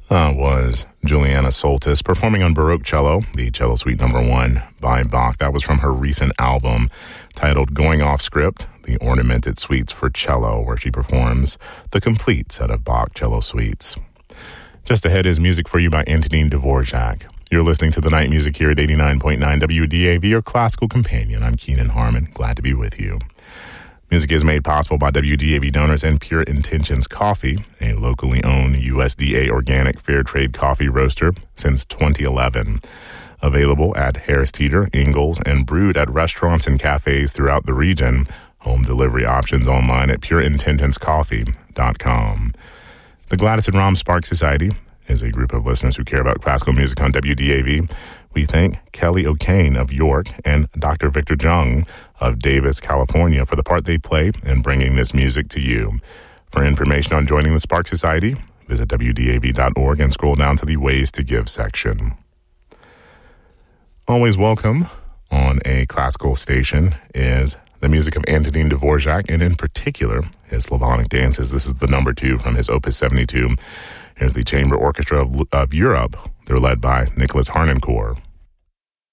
Was Juliana Soltis performing on Baroque Cello, the Cello Suite No. 1 by Bach. That was from her recent album titled Going Off Script, the Ornamented Suites for Cello, where she performs the complete set of Bach cello suites. Just ahead is music for you by Antonin Dvorak. You're listening to The Night Music here at 89.9 WDAV, your classical companion. I'm Keenan Harmon. Glad to be with you. Music is made possible by WDAV donors and Pure Intentions Coffee, a locally owned USDA organic fair trade coffee roaster since 2011. Available at Harris Teeter, Ingalls, and brewed at restaurants and cafes throughout the region. Home delivery options online at pureintentionscoffee.com. The Gladys and Ram Sparks Society is a group of listeners who care about classical music on WDAV. We thank Kelly O'Kane of York and Dr. Victor Jung of Davis, California, for the part they play in bringing this music to you. For information on joining the Sparks Society, visit WDAV.org and scroll down to the Ways to Give section. Always welcome on a classical station is the music of Antonin Dvorak, and in particular, his Slavonic dances. This is the number 2 from his Opus 72. Here's the Chamber Orchestra of Europe. They're led by Nicholas Harnoncourt.